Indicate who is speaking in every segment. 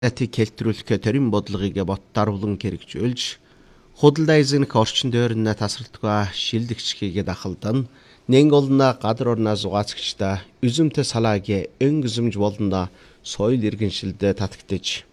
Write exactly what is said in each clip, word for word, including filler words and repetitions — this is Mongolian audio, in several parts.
Speaker 1: Атыг хэлтрүүлэх төрийн бодлогыг боттарвлан хэрэгжүүлж худалдаа эзэнх орчин тойрны тасралтгүй шилдэгчхийгээд ахалдан нэн олно гадар орно зугаацгчда үзүмтэй салаагийн өн гүзэмж болно соёл иргэншилдэ татагдж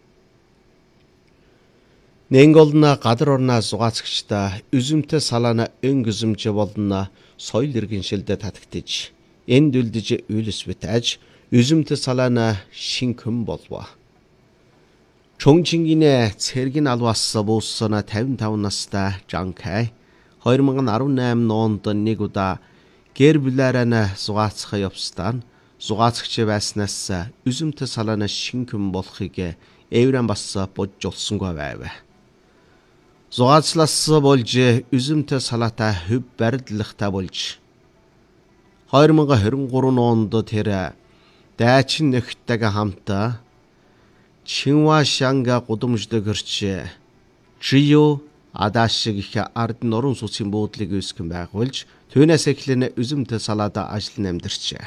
Speaker 1: нэн олно гадар орно зугаацгчда үзүмтэй салаана өн гүзэмж болно соёл иргэншилдэ татагдж энд үлдэж үйлс битэж үзүмтэй салаана шинхэн болов. Чонгчингинэ цэргийн алваас буусна тавин таван настай Жанкай two thousand eighteen онд нэг удаа гэр бүлээрээ зугаацах явстан зугаацагч байснаас үзүмтэй салаана шинхэн болохыг эврэн бас бодж олсонгүй байв. Зугаацлаас болж үзүмтэй салаатай хөв барилдлагатай болж two thousand twenty-three онд тэр дайчин нөхдөйг хамтаа Чинвашанга гудамжд гэрч Жио Адашиг их ард норон сүцийн буудлыг үүсгэн байгуулж түүнээс эхлэн үзүмтэй салаада ажил намдэрчээ.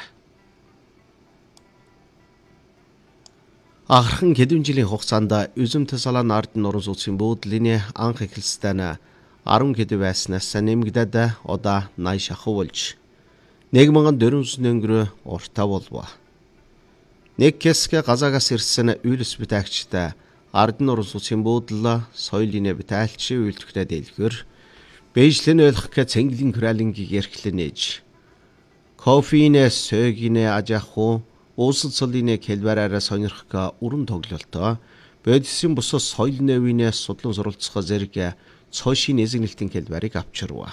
Speaker 1: Ахархан хэдэн жилийн хугацаанд үзүмтэй салааны ард норон сүцийн буудлын анх эхэлсдэн ten хэд байснаас нэмэгдээд одоо eighty шахуу болж one thousand four hundred өнгөрөө уртаа болов. Нэг хэсэг газаагаас ирсэн үйлс битаагчтай ард нуруу сүцийн буудлаа соёлын битаалчи үйлдвэртэй дэлгэр бэжлэн ойлгох гэ цэнгэлийн хуралингийг эрхлэнэж кофеинэ сөгинэ ажаху уусал цолинэ хэлбэраараа сонирхох га уран тоглолтоо бодисын бусад соёл нэвинэ судлан суралцах зэрэг цоошийн эзэгнэлтийн хэлбэрийг авчирва.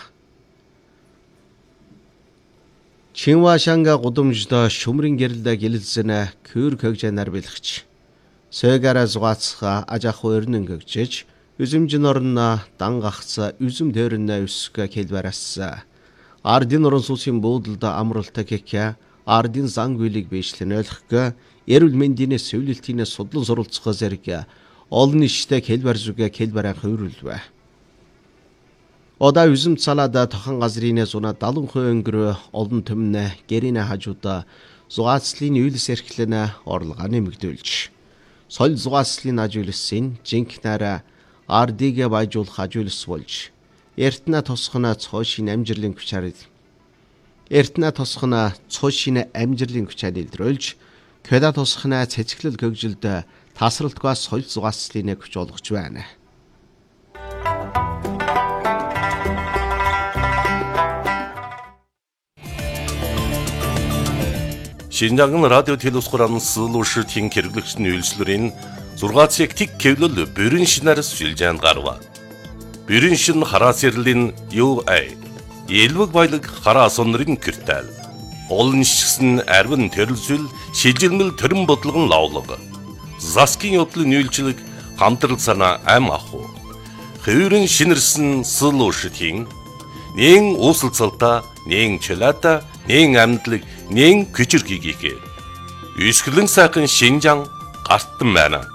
Speaker 1: Чинвашанга гудамжда шумрын гэрэлдэ гэлэлзэнэ көр көгжэнэр бэлгч. Сөөгаараа зугаацха ажаху өрнөн гөгжиж, үзэмжин орно дангахца үзэм төрнө өсгө хэлбэрэс. Ардын орон сүсийн буудлда амралтай гэхэ ардын занг үйлийг бийшлэн ойлгох, эрүүл мэндийн сөүлэлтийн судлан суралцах зэрэг олон иштэй хэлбэр зүгэ хэлбэрэн хувирлвэ. Ода үзэм салаада тохон газрын зуна seventy percent өнгөрөө олон төмнө гэринэ хажуудаа зугаацлын үйлс эрхлэнэ орлогоо нэмэгдүүлж соль зугаацлын ажуулсан жинкнараа ардыг баяжуулах ажуулс болж эртнэ тосхоно цоошин амжирлын хүчээр эртнэ тосхоно цоошин амжирлын хүчээр илрүүлж кэда тосхоно цэцгэлэл гөгжилд тасралтгүй соль зугаацлын хүч олгож байна.
Speaker 2: Шинжаан радио телевизхоран сэлүүшийн хэрэглэгчний үйлчлэрийн зургаацыг тэг кевлэл бүрэн шинээр сүлжээнд гарва. Бүрэн шин хараа сэрлийн ю эй элвэг баялаг хараа сонрын киртэл. Олон шигсэн арвин төрөлсөл шилжилмэл төрөн бодлогон лавлаг. Заскин явдлын үйлчлэг хамтрал санаа ам аху. Хөврэн шинэрсэн сэлүүшийн нэн уусалцалта нэн чөлөөта нэн амьдлаг нэн күчрхийгээ. Үсгэлэн сайхан Шинжаан гартан байна.